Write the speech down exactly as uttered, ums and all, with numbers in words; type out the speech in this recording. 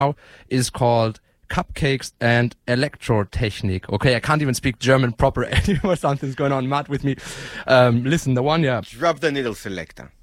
is called Cupcakes and Electrotechnik. Okay, I can't even speak German proper anymore. Something's going on mad with me. Um, listen, the one, yeah. Drop the needle selector.